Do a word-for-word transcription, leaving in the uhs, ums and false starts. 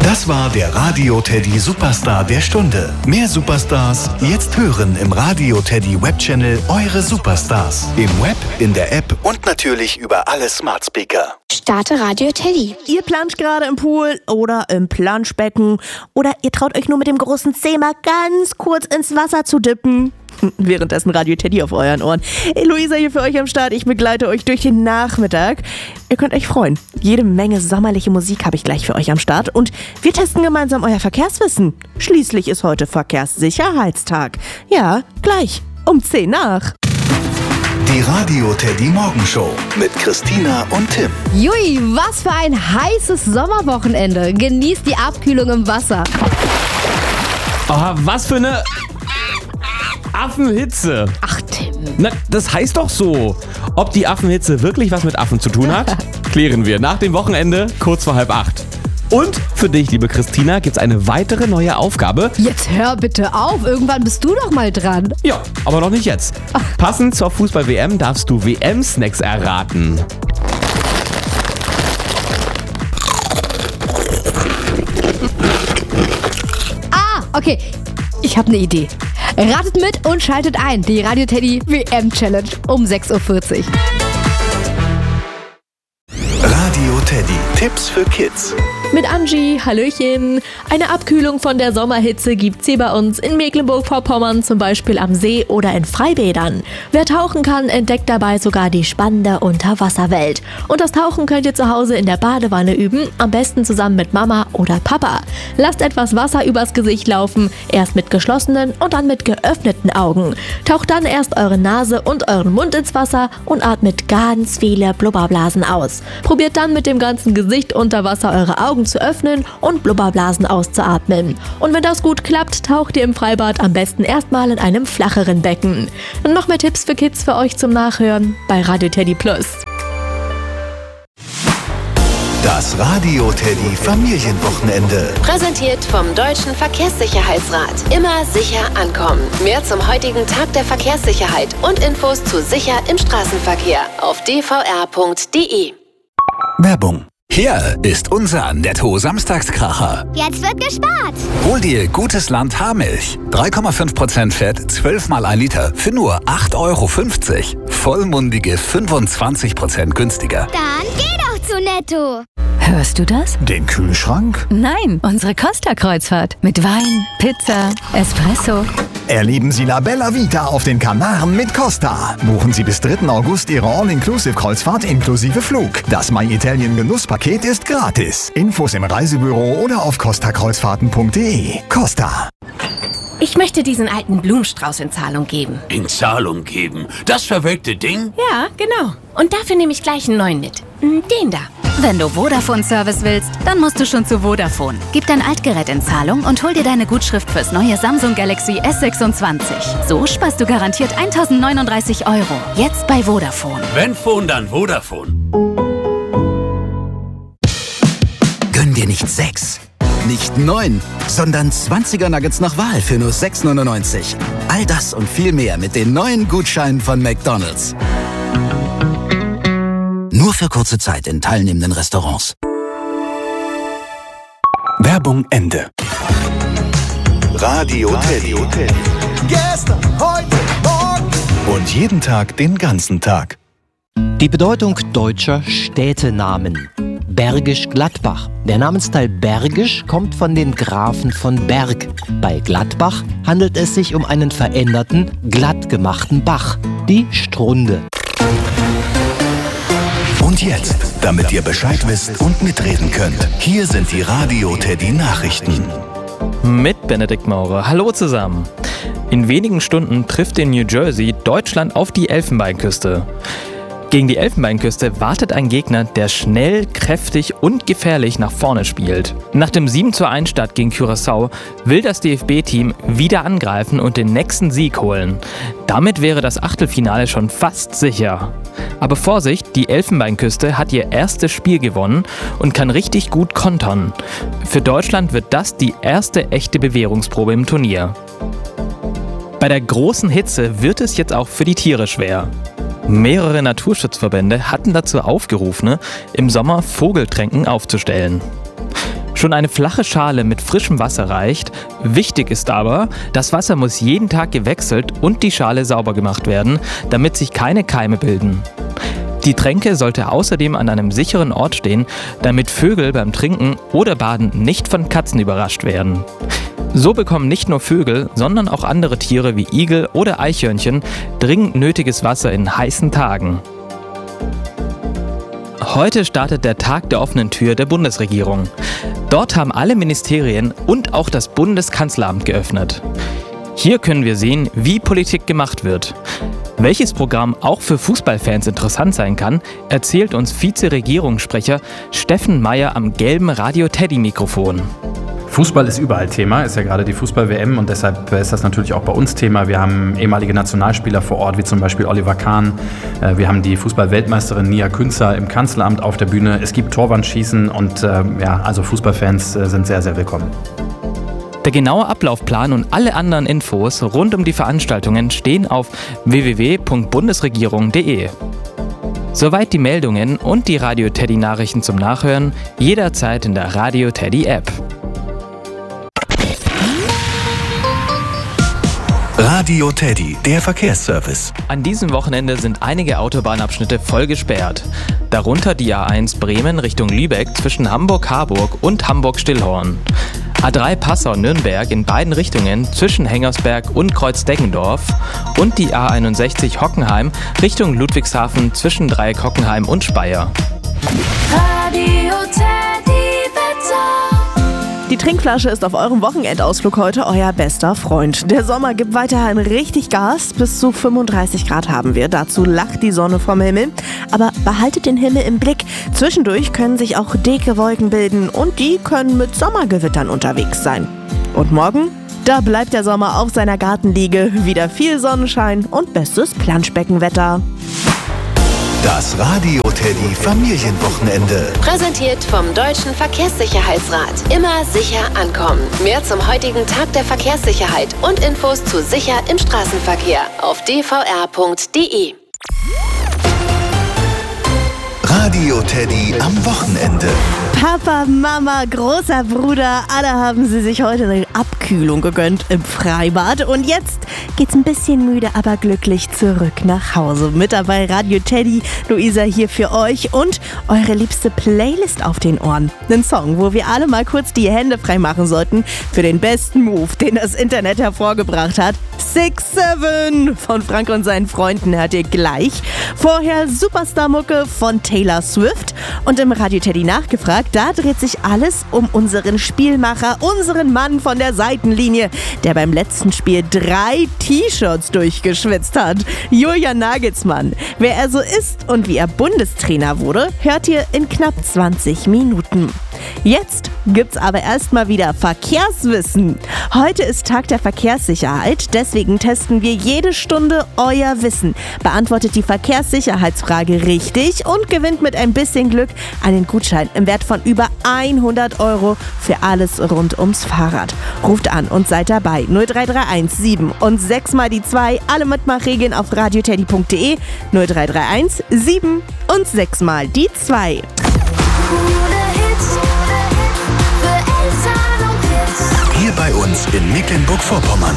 Das war der Radio Teddy Superstar der Stunde. Mehr Superstars jetzt hören im Radio Teddy Webchannel Eure Superstars. Im Web, in der App und natürlich über alle Smart Speaker. Starte Radio Teddy. Ihr planscht gerade im Pool oder im Planschbecken oder ihr traut euch nur mit dem großen Zeh mal ganz kurz ins Wasser zu dippen. Währenddessen Radio Teddy auf euren Ohren. Luisa hier für euch am Start. Ich begleite euch durch den Nachmittag. Ihr könnt euch freuen. Jede Menge sommerliche Musik habe ich gleich für euch am Start. Und wir testen gemeinsam euer Verkehrswissen. Schließlich ist heute Verkehrssicherheitstag. Ja, gleich um zehn nach. Die Radio Teddy Morgenshow mit Christina und Tim. Jui, was für ein heißes Sommerwochenende. Genießt die Abkühlung im Wasser. Oh, was für eine Affenhitze. Ach, Tim. Na, das heißt doch so. Ob die Affenhitze wirklich was mit Affen zu tun hat, klären wir nach dem Wochenende kurz vor halb acht. Und für dich, liebe Christina, gibt's eine weitere neue Aufgabe. Jetzt hör bitte auf, irgendwann bist du doch mal dran. Ja, aber noch nicht jetzt. Ach. Passend zur Fußball-W M darfst du W M-Snacks erraten. Ah, okay. Ich habe eine Idee. Ratet mit und schaltet ein. Die Radio Teddy W M-Challenge um sechs Uhr vierzig. Radio Teddy. Tipps für Kids. Mit Angie, Hallöchen. Eine Abkühlung von der Sommerhitze gibt's hier bei uns in Mecklenburg-Vorpommern, zum Beispiel am See oder in Freibädern. Wer tauchen kann, entdeckt dabei sogar die spannende Unterwasserwelt. Und das Tauchen könnt ihr zu Hause in der Badewanne üben, am besten zusammen mit Mama oder Papa. Lasst etwas Wasser übers Gesicht laufen, erst mit geschlossenen und dann mit geöffneten Augen. Taucht dann erst eure Nase und euren Mund ins Wasser und atmet ganz viele Blubberblasen aus. Probiert dann mit dem ganzen Gesicht unter Wasser eure Augen zu öffnen und Blubberblasen auszuatmen. Und wenn das gut klappt, taucht ihr im Freibad am besten erstmal in einem flacheren Becken. Und noch mehr Tipps für Kids für euch zum Nachhören bei Radio Teddy Plus. Das Radio Teddy Familienwochenende. Präsentiert vom Deutschen Verkehrssicherheitsrat. Immer sicher ankommen. Mehr zum heutigen Tag der Verkehrssicherheit und Infos zu sicher im Straßenverkehr auf d v r punkt d e. Werbung. Hier ist unser Netto-Samstagskracher. Jetzt wird gespart. Hol dir Gutes Land Haarmilch. drei Komma fünf Prozent Fett, zwölf mal ein Liter für nur acht Euro fünfzig. Vollmundige fünfundzwanzig Prozent günstiger. Dann geh doch zu Netto. Hörst du das? Den Kühlschrank? Nein, unsere Costa-Kreuzfahrt. Mit Wein, Pizza, Espresso. Erleben Sie La Bella Vita auf den Kanaren mit Costa. Buchen Sie bis dritten August Ihre All-Inclusive-Kreuzfahrt inklusive Flug. Das My Italien Genusspaket ist gratis. Infos im Reisebüro oder auf costa kreuzfahrten punkt d e. Costa. Ich möchte diesen alten Blumenstrauß in Zahlung geben. In Zahlung geben? Das verwelkte Ding? Ja, genau. Und dafür nehme ich gleich einen neuen mit. Den da. Wenn du Vodafone-Service willst, dann musst du schon zu Vodafone. Gib dein Altgerät in Zahlung und hol dir deine Gutschrift fürs neue Samsung Galaxy S sechsundzwanzig. So sparst du garantiert eintausendneununddreißig Euro. Jetzt bei Vodafone. Wenn Phone, dann Vodafone. Gönn dir nicht sechs, nicht neun, sondern zwanziger Nuggets nach Wahl für nur sechs neunundneunzig. All das und viel mehr mit den neuen Gutscheinen von McDonald's. Nur für kurze Zeit in teilnehmenden Restaurants. Werbung Ende. Radio Teddy. Gestern, heute, morgen. Und jeden Tag den ganzen Tag. Die Bedeutung deutscher Städtenamen. Bergisch Gladbach. Der Namensteil Bergisch kommt von den Grafen von Berg. Bei Gladbach handelt es sich um einen veränderten, glatt gemachten Bach, die Strunde. Und jetzt, damit ihr Bescheid wisst und mitreden könnt, hier sind die Radio Teddy Nachrichten. Mit Benedikt Maurer. Hallo zusammen. In wenigen Stunden trifft in New Jersey Deutschland auf die Elfenbeinküste. Gegen die Elfenbeinküste wartet ein Gegner, der schnell, kräftig und gefährlich nach vorne spielt. Nach dem sieben zu eins Start gegen Curaçao will das D F B-Team wieder angreifen und den nächsten Sieg holen. Damit wäre das Achtelfinale schon fast sicher. Aber Vorsicht, die Elfenbeinküste hat ihr erstes Spiel gewonnen und kann richtig gut kontern. Für Deutschland wird das die erste echte Bewährungsprobe im Turnier. Bei der großen Hitze wird es jetzt auch für die Tiere schwer. Mehrere Naturschutzverbände hatten dazu aufgerufen, im Sommer Vogeltränken aufzustellen. Schon eine flache Schale mit frischem Wasser reicht. Wichtig ist aber, das Wasser muss jeden Tag gewechselt und die Schale sauber gemacht werden, damit sich keine Keime bilden. Die Tränke sollte außerdem an einem sicheren Ort stehen, damit Vögel beim Trinken oder Baden nicht von Katzen überrascht werden. So bekommen nicht nur Vögel, sondern auch andere Tiere wie Igel oder Eichhörnchen dringend nötiges Wasser in heißen Tagen. Heute startet der Tag der offenen Tür der Bundesregierung. Dort haben alle Ministerien und auch das Bundeskanzleramt geöffnet. Hier können wir sehen, wie Politik gemacht wird. Welches Programm auch für Fußballfans interessant sein kann, erzählt uns Vize-Regierungssprecher Steffen Meyer am gelben Radio-Teddy-Mikrofon. Fußball ist überall Thema, ist ja gerade die Fußball-W M und deshalb ist das natürlich auch bei uns Thema. Wir haben ehemalige Nationalspieler vor Ort, wie zum Beispiel Oliver Kahn. Wir haben die Fußball-Weltmeisterin Nia Künzer im Kanzleramt auf der Bühne. Es gibt Torwandschießen und ja, also Fußballfans sind sehr, sehr willkommen. Der genaue Ablaufplan und alle anderen Infos rund um die Veranstaltungen stehen auf w w w punkt bundesregierung punkt d e. Soweit die Meldungen und die Radio Teddy Nachrichten zum Nachhören jederzeit in der Radio Teddy App. Radio Teddy, der Verkehrsservice. An diesem Wochenende sind einige Autobahnabschnitte voll gesperrt. Darunter die A eins Bremen Richtung Lübeck zwischen Hamburg-Harburg und Hamburg-Stillhorn. A drei Passau-Nürnberg in beiden Richtungen zwischen Hengersberg und Kreuzdeggendorf und die A einundsechzig Hockenheim Richtung Ludwigshafen zwischen Dreieck Hockenheim und Speyer. Radio Teddy Wetter. Die Trinkflasche ist auf eurem Wochenendausflug heute euer bester Freund. Der Sommer gibt weiterhin richtig Gas. Bis zu fünfunddreißig Grad haben wir. Dazu lacht die Sonne vom Himmel. Aber behaltet den Himmel im Blick. Zwischendurch können sich auch dicke Wolken bilden und die können mit Sommergewittern unterwegs sein. Und morgen? Da bleibt der Sommer auf seiner Gartenliege. Wieder viel Sonnenschein und bestes Planschbeckenwetter. Das Radio Teddy Familienwochenende. Präsentiert vom Deutschen Verkehrssicherheitsrat. Immer sicher ankommen. Mehr zum heutigen Tag der Verkehrssicherheit und Infos zu sicher im Straßenverkehr auf d v r punkt d e. Radio Teddy am Wochenende. Papa, Mama, großer Bruder, alle haben sie sich heute eine Abkühlung gegönnt im Freibad. Und jetzt geht's ein bisschen müde, aber glücklich zurück nach Hause. Mit dabei Radio Teddy, Luisa hier für euch und eure liebste Playlist auf den Ohren. Ein Song, wo wir alle mal kurz die Hände frei machen sollten für den besten Move, den das Internet hervorgebracht hat. six seven von Frank und seinen Freunden hört ihr gleich. Vorher Superstar-Mucke von Taylor Swift. Und im Radio Teddy nachgefragt, da dreht sich alles um unseren Spielmacher, unseren Mann von der Seitenlinie, der beim letzten Spiel drei T-Shirts durchgeschwitzt hat. Julian Nagelsmann. Wer er so ist und wie er Bundestrainer wurde, hört ihr in knapp zwanzig Minuten. Jetzt gibt's aber erstmal wieder Verkehrswissen. Heute ist Tag der Verkehrssicherheit, deswegen testen wir jede Stunde euer Wissen. Beantwortet die Verkehrssicherheitsfrage richtig und gewinnt mit ein bisschen Glück einen Gutschein im Wert von über hundert Euro für alles rund ums Fahrrad. Ruft an und seid dabei. null drei drei eins sieben und sechs mal die zwei. Alle Mitmachregeln auf radio teddy punkt d e. null drei drei eins sieben und sechs mal die zwei. Hier bei uns in Mecklenburg-Vorpommern.